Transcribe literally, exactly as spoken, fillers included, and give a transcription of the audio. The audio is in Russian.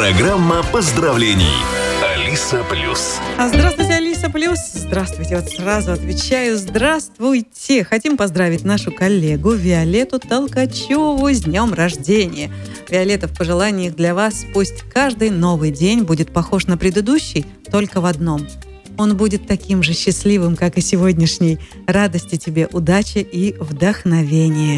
Программа поздравлений. Алиса Плюс. А здравствуйте, Алиса Плюс. Здравствуйте. Вот сразу отвечаю. Здравствуйте. Хотим поздравить нашу коллегу Виолетту Толкачеву с днем рождения. Виолетта, в пожеланиях для вас: пусть каждый новый день будет похож на предыдущий только в одном. Он будет таким же счастливым, как и сегодняшний. Радости тебе, удачи и вдохновения.